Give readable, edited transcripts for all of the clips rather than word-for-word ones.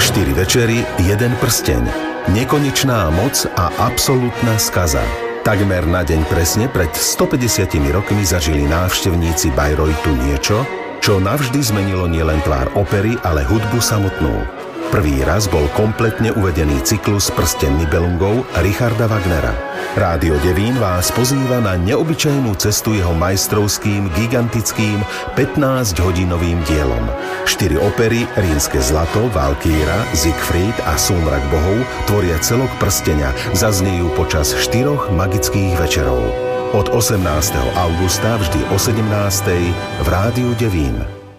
4 večery, 1 prsteň. Nekonečná moc a absolútna skaza. Takmer na deň presne pred 150 rokmi zažili návštevníci Bayreuthu niečo, čo navždy zmenilo nielen tvár opery, ale hudbu samotnú. Prvý raz bol kompletne uvedený cyklus Prsteň Nibelungov Richarda Wagnera. Rádio Devín vás pozýva na neobyčajnú cestu jeho majstrovským, gigantickým 15-hodinovým dielom. 4 opery, Rínske zlato, Valkýra, Siegfried a Súmrak bohov tvoria celok Prsteňa, zaznejú počas 4 magických večerov. Od 18. augusta vždy o 17. v Rádiu Devín.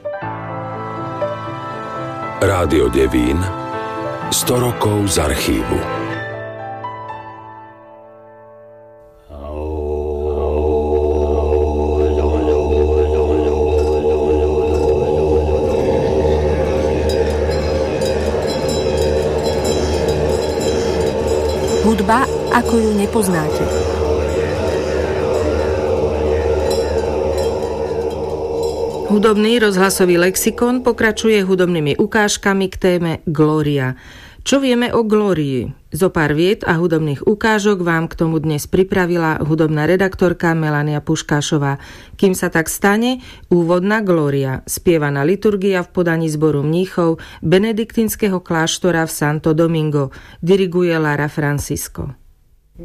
Rádio Devín, 100 rokov z archívu. Hudba, ako ju nepoznáte. Hudobný rozhlasový lexikon pokračuje hudobnými ukážkami k téme Glória. Čo vieme o Glórii? Zopár vied a hudobných ukážok vám k tomu dnes pripravila hudobná redaktorka Melania Puškášová. Kým sa tak stane, úvodná Glória, spievaná liturgia v podaní zboru mníchov benediktínskeho kláštora v Santo Domingo, diriguje Lara Francisco.